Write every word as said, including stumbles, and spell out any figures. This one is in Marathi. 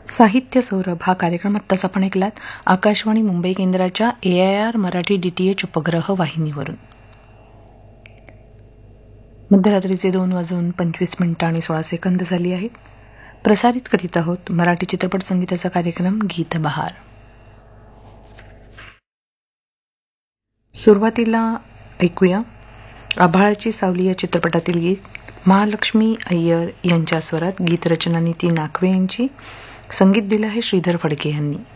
साहित्य सौरभ हा कार्यक्रम आत्ताच आपण ऐकलात आकाशवाणी मुंबई केंद्राच्या ए I R Marathi D T H उपग्रह वाहिनीवरून. मध्यरात्रीचे दोन वाजून पंचवीस मिनिटं आणि सोळा सेकंद झाली आहेत. प्रसारित करीत आहोत मराठी चित्रपट संगीताचा कार्यक्रम गीत बहार. सुरुवातीला ऐकूया आभाळाची सावली या चित्रपटातील गीत महालक्ष्मी अय्यर यांच्या स्वरात. गीतरचना नीती नाकवे यांची. संगीत दिलं आहे श्रीधर फडके यांनी.